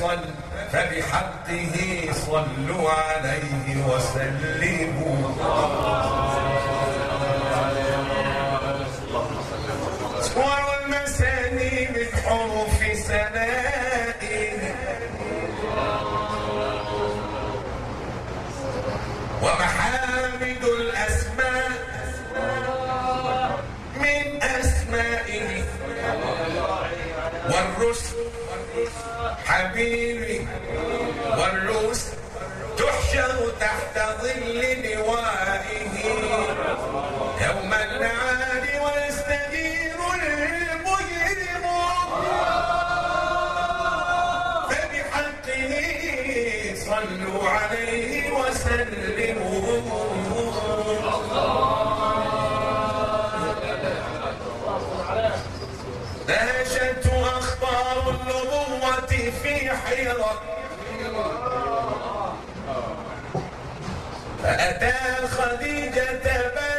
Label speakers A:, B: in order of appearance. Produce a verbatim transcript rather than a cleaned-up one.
A: صل فبحقه صلوا عليه وسلموا. صور المساني من حروف سنائه ومحامد الأسماء من أسمائه والرسل حبيبي والرسل تحشر تحت ظل لوائه يوم المعاد ويستجير المجرم فبحقه صلوا عليه وسلموا. دهشت أخبار النبوة في حيرة فأتى خديجة